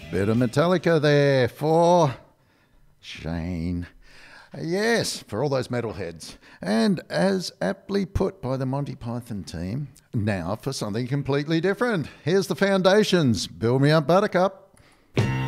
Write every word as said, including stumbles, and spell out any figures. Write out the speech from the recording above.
Bit of Metallica there for Shane. Yes, for all those metalheads. And as aptly put by the Monty Python team, now for something completely different. Here's the Foundations. Build Me Up, Buttercup.